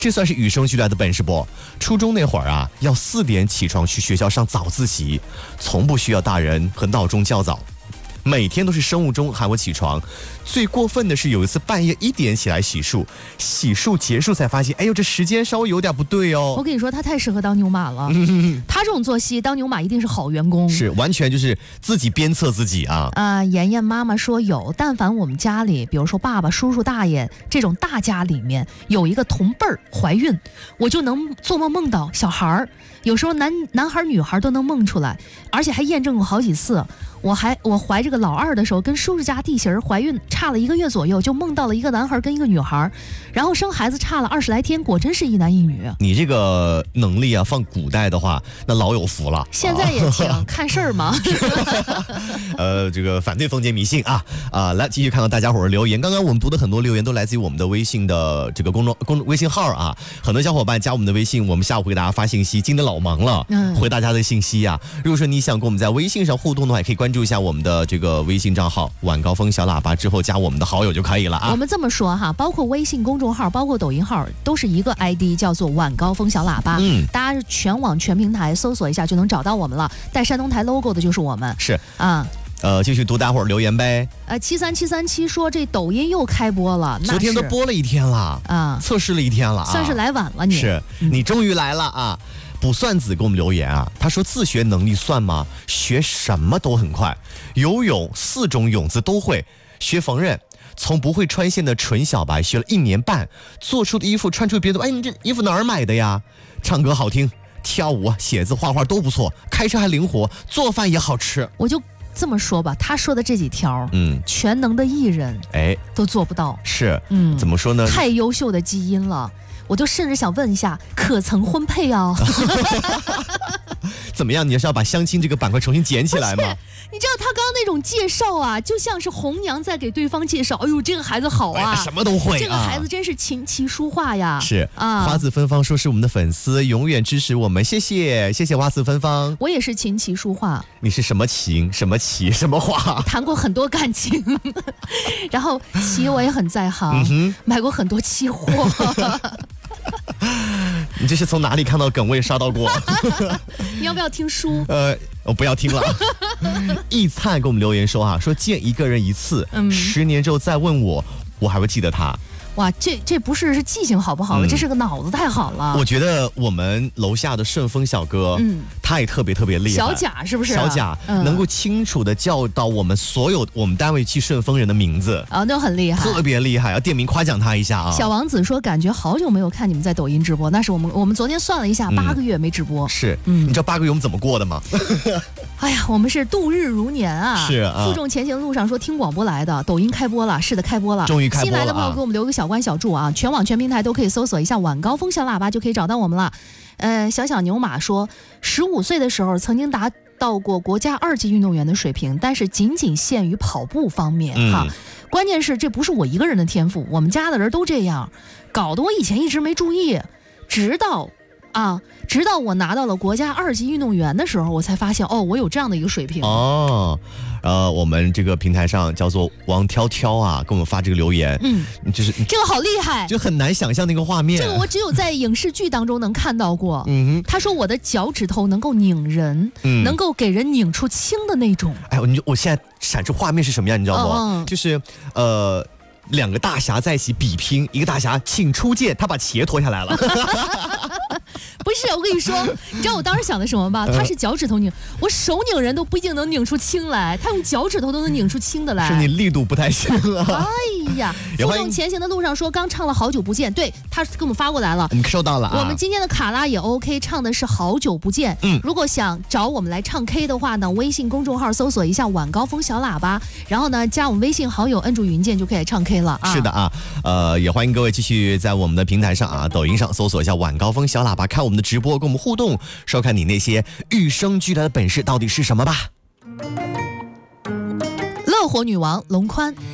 这算是与生俱来的本事不？初中那会儿啊，要4点起床去学校上早自习，从不需要大人和闹钟叫早。每天都是生物钟喊我起床，最过分的是有一次半夜1点起来洗漱，洗漱结束才发现，哎呦，这时间稍微有点不对哦。 我跟你说，他太适合当牛马了。他这种作息当牛马一定是好员工， 是完全就是自己鞭策自己啊。 妍妍妈妈说有，但凡我们家里，比如说爸爸、叔叔、大爷这种大家里面有一个同辈儿怀孕，我就能做梦到小孩儿，有时候男孩女孩都能梦出来，而且还验证过好几次。我怀这个老二的时候，跟叔叔家弟媳儿怀孕差了1个月左右，就梦到了一个男孩跟一个女孩，然后生孩子差了20来天，果真是一男一女。 你这个能力啊，放古代的话，那老有福了。 现在也行，看事儿嘛。 这个反对封建迷信啊，来继续看到大家伙儿留言。刚刚我们读的很多留言都来自于我们的微信的这个公众微信号啊，很多小伙伴加我们的微信，我们下午会给大家发信息。今天老忙了，回大家的信息啊。如果说你想跟我们在微信上互动的话，也可以关注一下我们的这个微信账号晚高峰小喇叭，之后加我们的好友就可以了啊。 我们这么说哈，包括微信公众号，包括抖音号，都是一个 ID， 叫做晚高峰小喇叭。大家全网全平台搜索一下就能找到我们了。带山东台 logo 的就是我们。 是啊。 继续读大伙儿留言呗。 73737说这抖音又开播了， 昨天都播了1天了啊，测试了1天了啊， 算是来晚了你。 是你终于来了啊。卜算子给我们留言啊，他说自学能力算吗？学什么都很快，游泳4种泳姿都会，学缝纫从不会穿线的纯小白学了1年半，做出的衣服穿出别的，哎，你这衣服哪儿买的呀？唱歌好听，跳舞、写字、画画都不错，开车还灵活，做饭也好吃。 我就这么说吧，他说的这几条，全能的艺人，都做不到。 是，怎么说呢？ 太优秀的基因了。我就甚至想问一下，可曾婚配啊？ 怎么样？你是要把相亲这个板块重新捡起来吗？ 你知道他刚刚那种介绍啊，就像是红娘在给对方介绍。哎呦，这个孩子好啊， 什么都会。 这个孩子真是琴棋书画呀。 是啊，花自芬芳说是我们的粉丝，永远支持我们，谢谢花自芬芳。 我也是琴棋书画。 你是什么琴什么棋什么画？ 谈过很多感情，然后棋我也很在行，买过很多期货。 你这是从哪里看到梗？我也刷到过。 你要不要听书？ 我不要听了。易灿给我们留言说说见一个人一次，10年之后再问我还会记得他。 哇，这不是记性好不好了，这是个脑子太好了。 我觉得我们楼下的顺丰小哥，他也特别厉害。 小贾是不是？ 小贾能够清楚的叫到我们所有我们单位去顺丰人的名字啊，那很厉害， 特别厉害，要点名夸奖他一下啊。 小王子说，感觉好久没有看你们在抖音直播，那是我们昨天算了一下，8个月没直播。 是，你知道8个月我们怎么过的吗？ 哎呀，我们是度日如年啊！ 是啊， 负重前行的路上说听广播来的，抖音开播了，是的，开播了， 终于开播了。 新来的朋友给我们留个小关小注啊，全网全平台都可以搜索一下晚高峰小喇叭就可以找到我们了。小牛马说，15岁的时候曾经达到过国家2级运动员的水平，但是仅限于跑步方面哈。关键是这不是我一个人的天赋，我们家的人都这样，搞得我以前一直没注意，直到我拿到了国家2级运动员的时候，我才发现我有这样的一个水平哦。我们这个平台上叫做王挑挑啊，给我们发这个留言，就是这个好厉害， 就很难想象那个画面。 这个我只有在影视剧当中能看到过。他说我的脚趾头能够拧人，能够给人拧出青的那种。 哎，我现在闪出画面是什么样，你知道不？就是2个大侠在一起比拼，一个大侠请出剑，他把鞋脱下来了。 不是，我跟你说，你知道我当时想的什么吧？他是脚趾头拧，我手拧人都不一定能拧出青来，他用脚趾头都能拧出青的来。 是你力度不太行了。 哎呀，负重前行的路上说刚唱了好久不见，对，他给我们发过来了， 我们收到了啊。 我们今天的卡拉也 OK， 唱的是好久不见。如果想找我们来唱 K 的话呢，微信公众号搜索一下晚高峰小喇叭，然后呢加我们微信好友，摁住云键就可以唱 K 了啊。 是的啊，也欢迎各位继续在我们的平台上啊，抖音上搜索一下晚高峰小喇叭，看我们的直播，跟我们互动，收看你那些与生俱来的本事到底是什么吧。 乐活女王龙宽。